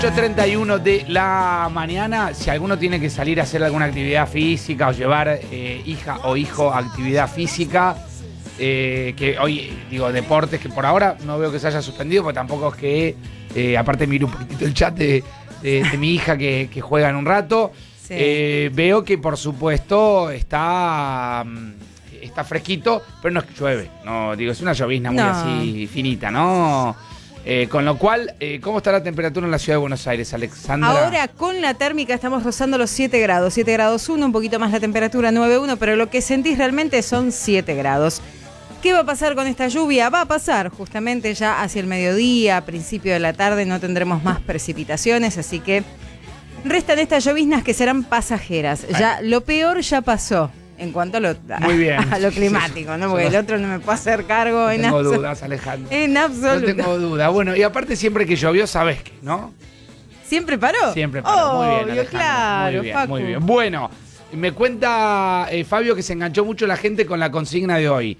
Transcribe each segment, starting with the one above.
8:31 de la mañana. Si alguno tiene que salir a hacer alguna actividad física o llevar hija o hijo a actividad física, que hoy digo deportes que por ahora no veo que se haya suspendido, porque tampoco es que, aparte miro un poquitito el chat de mi hija que juega en un rato. Sí. Veo que por supuesto está fresquito, pero no es que llueve. No, digo, es una llovizna muy así finita, ¿no? Con lo cual, ¿cómo está la temperatura en la ciudad de Buenos Aires, Alexandra? Ahora con la térmica estamos rozando los 7 grados. 7 grados 1, un poquito más la temperatura 9,1, pero lo que sentís realmente son 7 grados. ¿Qué va a pasar con esta lluvia? Va a pasar justamente ya hacia el mediodía, a principio de la tarde no tendremos más precipitaciones, así que restan estas lloviznas que serán pasajeras. Ya lo peor ya pasó. En cuanto a lo climático, ¿no? Porque el otro no me puedo hacer cargo. No tengo dudas, Alejandro. En absoluto. No tengo dudas. Bueno, y aparte siempre que llovió, ¿sabes qué, no? ¿Siempre paró? Siempre paró. Muy bien, Alejandro. Claro, muy bien, Facu. muy bien. Bueno, me cuenta Fabio que se enganchó mucho la gente con la consigna de hoy.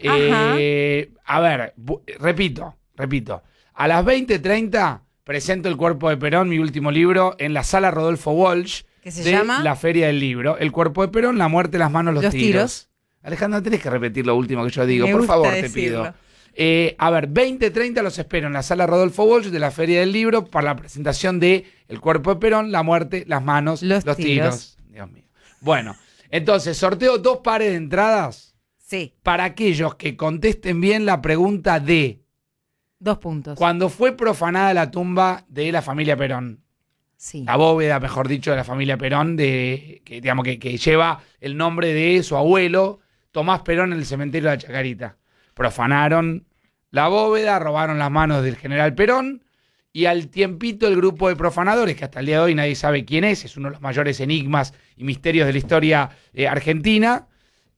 A ver, repito. A las 20:30 presento El Cuerpo de Perón, mi último libro, en la Sala Rodolfo Walsh. ¿Qué se llama? La Feria del Libro. El Cuerpo de Perón, la muerte, las manos, los tiros. Alejandra, tenés que repetir lo último que yo digo. Por favor, te pido. A ver, 20:30 los espero en la Sala Rodolfo Walsh de la Feria del Libro para la presentación de El Cuerpo de Perón, la muerte, las manos, los tiros. Dios mío. Bueno, entonces, sorteo 2 pares de entradas. Sí. Para aquellos que contesten bien la pregunta de 2 puntos. Cuando fue profanada la tumba de la familia Perón. Sí. La bóveda, mejor dicho, de la familia Perón, que lleva el nombre de su abuelo, Tomás Perón, en el cementerio de la Chacarita. Profanaron la bóveda, robaron las manos del general Perón, y al tiempito el grupo de profanadores, que hasta el día de hoy nadie sabe quién es uno de los mayores enigmas y misterios de la historia argentina,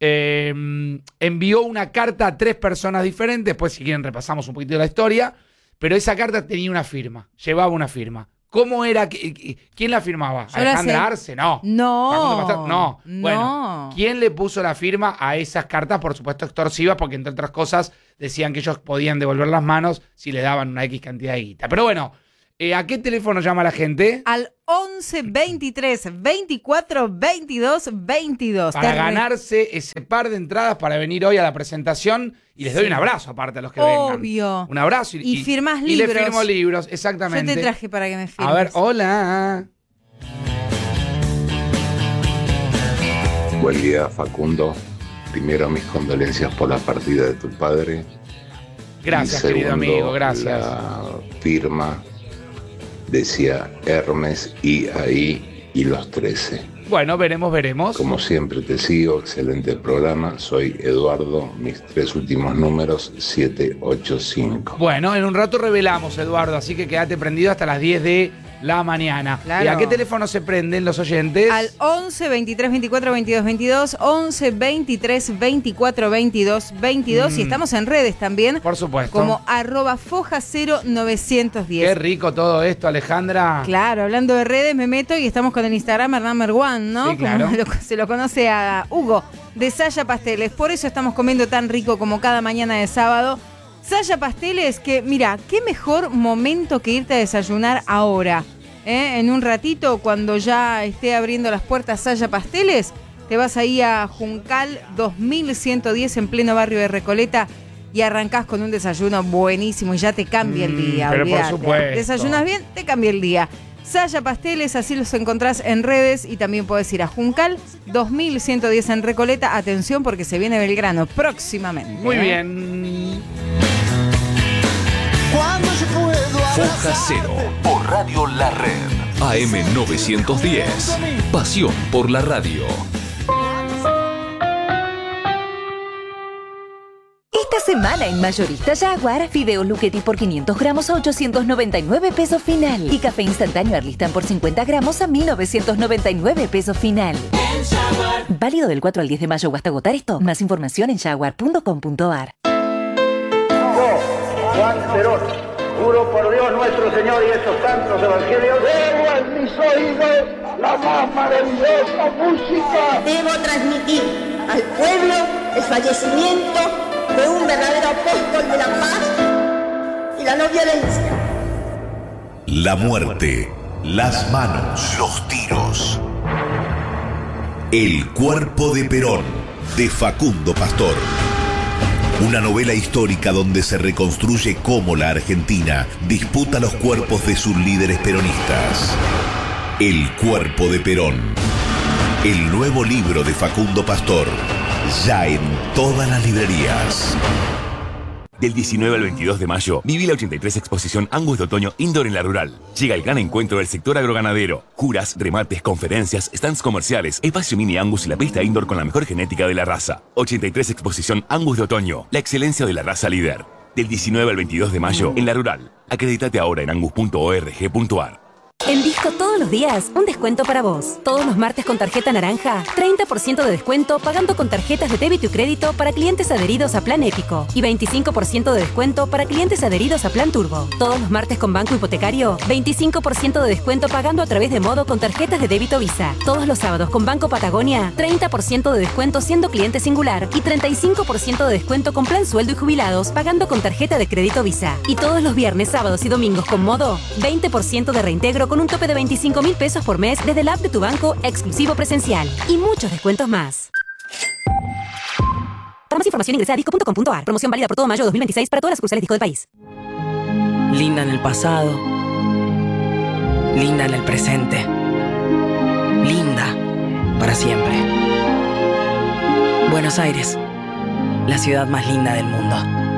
envió una carta a 3 personas diferentes. Después, si quieren, repasamos un poquito de la historia, pero esa carta tenía una firma, llevaba una firma. ¿Cómo era? ¿Quién la firmaba? ¿Alejandra Arce? No. No. Bueno, ¿quién le puso la firma a esas cartas? Por supuesto, extorsivas, porque entre otras cosas decían que ellos podían devolver las manos si les daban una X cantidad de guita. Pero bueno, ¿a qué teléfono llama la gente? Al 11 23 24 22 22. Para ganarse ese par de entradas para venir hoy a la presentación. Y les doy un abrazo aparte a los que vengan. Obvio. Un abrazo. Y firmás libros. Y le firmo libros, exactamente. Yo te traje para que me firmes. A ver, hola. Buen día, Facundo. Primero, mis condolencias por la partida de tu padre. Gracias, segundo, querido amigo, gracias. La firma decía Hermes y ahí y los 13. Bueno, veremos. Como siempre te sigo, excelente programa. Soy Eduardo, mis 3 últimos números, 785. Bueno, en un rato revelamos, Eduardo, así que quédate prendido hasta las 10 de la mañana. Claro. ¿Y a qué teléfono se prenden los oyentes? Al 11 23 24 22 22, 11 23 24 22 22 y estamos en redes también. Por supuesto. Como @foja0910. Qué rico todo esto, Alejandra. Claro, hablando de redes me meto y estamos con el Instagram Hernán One, ¿no? Sí, claro. Como se lo conoce a Hugo de Saya Pasteles. Por eso estamos comiendo tan rico como cada mañana de sábado. Saya Pasteles, que mira, qué mejor momento que irte a desayunar ahora. En un ratito, cuando ya esté abriendo las puertas Saya Pasteles, te vas ahí a Juncal 2110 en pleno barrio de Recoleta y arrancás con un desayuno buenísimo y ya te cambia el día. Pero olvidate. por supuesto. Desayunas bien, te cambia el día. Saya Pasteles, así los encontrás en redes y también podés ir a Juncal 2110 en Recoleta. Atención porque se viene Belgrano próximamente. Muy bien. Foja Cero por Radio La Red. AM 910. Pasión por la radio. Esta semana en Mayorista Jaguar, fideos Luchetti por 500 gramos a 899 pesos final. Y café instantáneo Arlistan por 50 gramos a 1999 pesos final. Válido del 4 al 10 de mayo o hasta agotar esto. Más información en jaguar.com.ar. Juan Cerón, juro por Dios nuestro Señor y estos santos evangelios, debo en mis oídos la más maravillosa música. Debo transmitir al pueblo el fallecimiento de un verdadero apóstol de la paz y la no violencia. La muerte las manos, los tiros. El cuerpo de Perón, de Facundo Pastor. Una novela histórica donde se reconstruye cómo la Argentina disputa los cuerpos de sus líderes peronistas. El cuerpo de Perón. El nuevo libro de Facundo Pastor. Ya en todas las librerías. Del 19 al 22 de mayo, viví la 83 Exposición Angus de Otoño Indoor en La Rural. Llega el gran encuentro del sector agroganadero. Juras, remates, conferencias, stands comerciales, espacio mini Angus y la pista indoor con la mejor genética de la raza. 83 Exposición Angus de Otoño, la excelencia de la raza líder. Del 19 al 22 de mayo, en La Rural. Acredítate ahora en angus.org.ar. En Disco todos los días, un descuento para vos. Todos los martes con tarjeta naranja, 30% de descuento pagando con tarjetas de débito y crédito para clientes adheridos a Plan Épico y 25% de descuento para clientes adheridos a Plan Turbo. Todos los martes con Banco Hipotecario, 25% de descuento pagando a través de Modo con tarjetas de débito Visa. Todos los sábados con Banco Patagonia, 30% de descuento siendo cliente singular y 35% de descuento con Plan Sueldo y Jubilados pagando con tarjeta de crédito Visa. Y todos los viernes, sábados y domingos con Modo, 20% de reintegro con un tope de 25.000 pesos por mes desde el app de tu banco exclusivo presencial. Y muchos descuentos más. Para más información ingresa a disco.com.ar. Promoción válida por todo mayo 2026 para todas las sucursales Disco del país. Linda en el pasado. Linda en el presente. Linda para siempre. Buenos Aires, la ciudad más linda del mundo.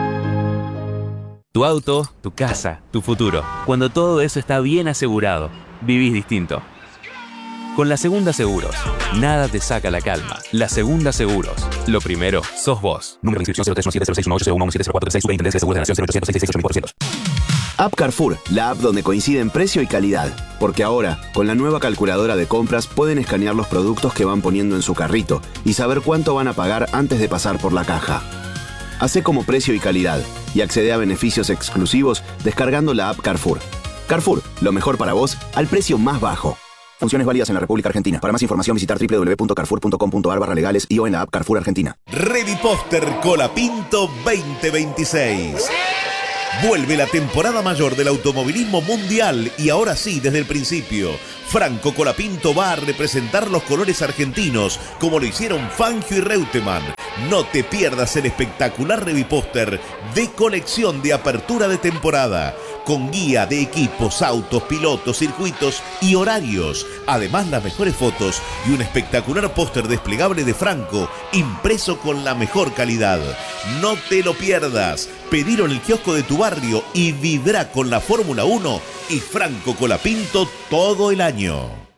Tu auto, tu casa, tu futuro. Cuando todo eso está bien asegurado, vivís distinto. Con La Segunda Seguros, nada te saca la calma. La Segunda Seguros. Lo primero, sos vos. Número de inscripción 0317061801170436. Superintendencia de Seguros de la Nación 0800668400. App Carrefour, la app donde coinciden precio y calidad. Porque ahora, con la nueva calculadora de compras, pueden escanear los productos que van poniendo en su carrito y saber cuánto van a pagar antes de pasar por la caja. Hacé como precio y calidad y accede a beneficios exclusivos descargando la app Carrefour. Carrefour, lo mejor para vos al precio más bajo. Funciones válidas en la República Argentina. Para más información visitar www.carrefour.com.ar/legales y o en la app Carrefour Argentina. Reviposter Colapinto 2026. Vuelve la temporada mayor del automovilismo mundial y ahora sí, desde el principio. Franco Colapinto va a representar los colores argentinos, como lo hicieron Fangio y Reutemann. No te pierdas el espectacular Reviposter de colección de apertura de temporada, con guía de equipos, autos, pilotos, circuitos y horarios. Además, las mejores fotos y un espectacular póster desplegable de Franco, impreso con la mejor calidad. No te lo pierdas. Pedilo en el kiosco de tu barrio y vibra con la Fórmula 1 y Franco Colapinto todo el año.